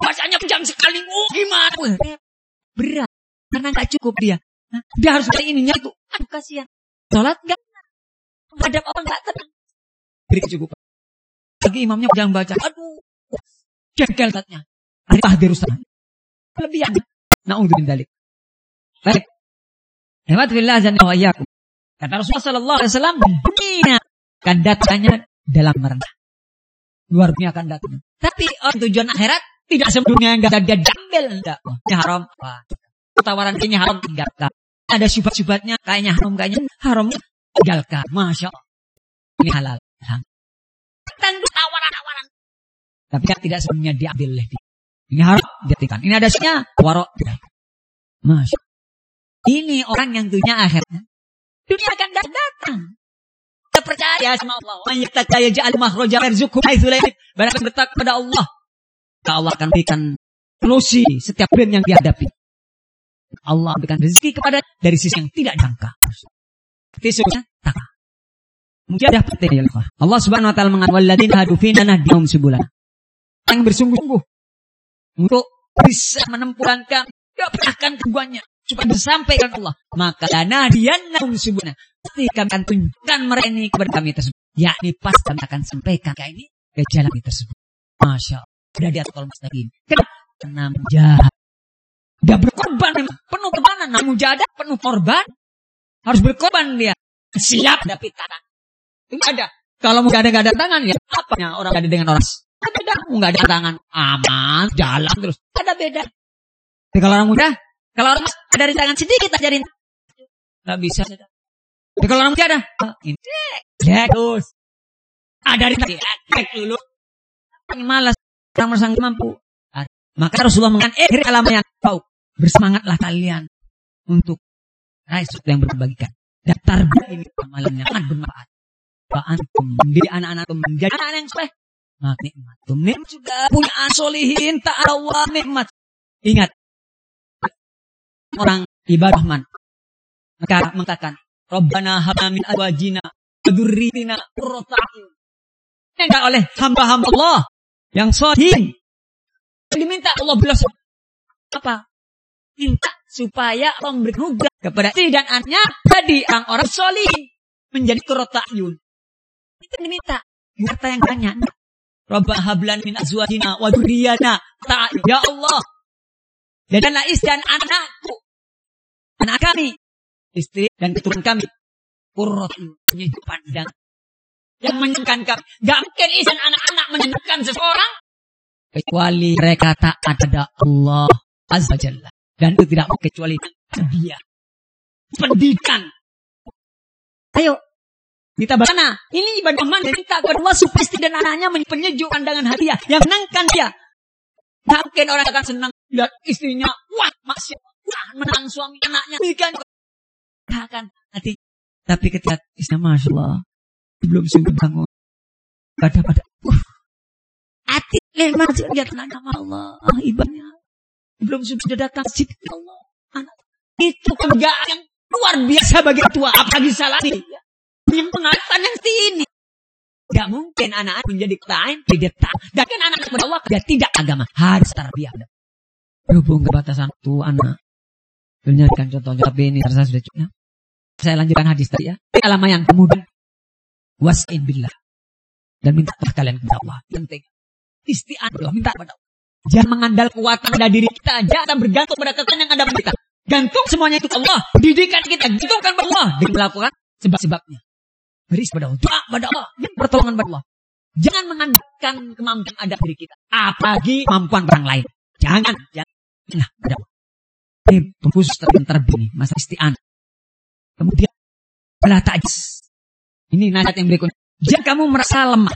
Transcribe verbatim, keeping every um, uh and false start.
bacanya panjang sekali. Oh, gimana? Berat. Karena nggak cukup dia. Nah, dia harus dari ininya itu. Aduh, kasihan. Sholat nggak? Menghadap orang nggak tenang. Beri kecukupan. Lagi imamnya panjang baca. Aduh. Jengkel katanya. Hari tahdir Ustaz. Kelebihan. Na'udzu min dzalik. Baik. Hemat fillah azza wa iyyakum. Kata Rasulullah sallallahu alaihi wasallam, dunia akan datangnya dalam merendah. Luar dunia akan datang. Tapi orang tujuan akhirat tidak sebelumnya enggak ada jambel enggak. Oh, ini haram. Wah. Tawaran ini haram tinggalkan. Ada syubhat-syubhatnya kayaknya haram kayaknya haram tinggalkan. Masya Allah. Ini halal. Tentu tawaran-tawaran. Tapi kan tidak sebelumnya diambil oleh dia. Ini haram ditinggalkan. Ini ada syubhatnya warok. Masya Allah. Ini orang yang dunia akhirnya. Dunia akan datang. Kita percaya sama Allah. Man yattaqi yaj'al makhraja yarzuqhu haitsu la yahtasib. Barang bertakwa kepada Allah, Allah akan berikan solusi setiap problem yang dihadapi. Allah berikan rezeki kepada dari sisi yang tidak jangka. Solusinya takwa. Mungkin ada penting ya Allah Subhanahu wa taala mengatakan walladzina hadu fina nahdihum subulana. Yang bersungguh-sungguh untuk bisa menempuhkan keberkahan tujuannya supaya disampaikan Allah, maka nahdiyannahum subulana. Pasti kami akan tunjukkan mereka ini kepada kami tersebut. Yakni pas kami akan sampaikan kayak ini ke jalan tersebut. Masya Allah. Sudah di atas tol mustaqim. Karena mujahadah. Dia berkorban memang. Penuh korbanan. Namun mujahadah penuh korban. Harus berkorban dia. Siap hadapi tantangan. Itu ada. Kalau mujahadah gak ada tangan ya. Apanya orang gak ada dengan orang. Ada beda. Gak ada tangan. Aman. Jalan terus. Ada beda. Tapi kalau orang muda. Kalau orang ada di tangan sedikit ajarin. Gak bisa. Tapi kalau orang muda ada. Ini. Cek terus. Ada di tangan. Cek dulu. Ini malas. Orang merasa mampu. Maka Rasulullah mengatakan, eh alaman yang kau bersemangatlah kalian untuk raih sesuatu yang berbagikan. Dan tarbiyah ini amalan yang sangat bermanfaat. Ba'antum mendidik anak-anak menjadi anak yang soleh. Maka nikmatum nikmat juga punya asolihin ta'ala nikmat. Ingat orang ibadah man. Maka mengatakan, Rabbana habna min azwajina wa dzurriyyatina qurrata a'yun. Enggak oleh hamba-hamba Allah yang sholih. Diminta Allah belas apa? Minta supaya Allah memberi nubuat kepada istri dan anaknya jadi orang-orang sholih menjadi qurrata a'yun. Itu diminta. Harta yang banyak. Rabbana hablan min azwajina wa dzurriyyatina ta'ala. Ya Allah. Jadikanlah istri dan anakku, anak kami, istri dan keturunan kami, qurrata a'yun, penyejuk pandang yang menyenangkan kami. Gak mungkin istri dan anak-anak menyenangkan seseorang kecuali mereka taat kepada Allah Azza wa Jalla. Dan itu tidak kecuali dia. Pendidikan. Ayo. Kita bagaimana? Ini ibadah mana? Kita kepada Allah supaya istri dan anaknya penyejuk pandangan hati yang menangkan dia. Tidak mungkin orang akan senang lihat istrinya. Wah, masya Allah. Menang suami anaknya. Bukan. Tidak akan hati. Tapi ketika istrinya masya Allah. Belum sungguh bangun. Pada-pada. Uh. Hati nikmat lihat anak sama Allah, ah, ibadahnya belum sudah datang masjid Allah. Anak itu kebanggaan yang luar biasa bagi tua, apalagi salati. Yang pengalaman yang ini, gak mungkin anak-anak menjadi lain tidak taat. Dan kan anak kepada Allah dia tidak agama, harus tarbiyah. Berhubung kebatasan tu anak, menyatakan contohnya tapi ini terasa sudah cukup. Saya lanjutkan hadis tadi ya. Alamat yang kemudian was'in billah dan minta kalian kepada Allah. Penting. Isti'anah, minta pada Allah. Jangan mengandal kekuatan pada diri kita. Jangan bergantung pada kekuatan yang ada pada kita. Gantung semuanya itu Allah. Didikan kita, gantungkan pada Allah. Dengan melakukan sebab-sebabnya. Beri pada Allah. Doa pada Allah. Pertolongan pada Allah. Jangan mengandalkan kemampuan ada diri kita. Apalagi kemampuan orang lain. Jangan. Jangan. Nah, pada Allah. Ini khusus terbini. Masa isti'anah. Kemudian, bala ta'jis. Ini nasihat yang berikutnya. Jangan kamu merasa lemah.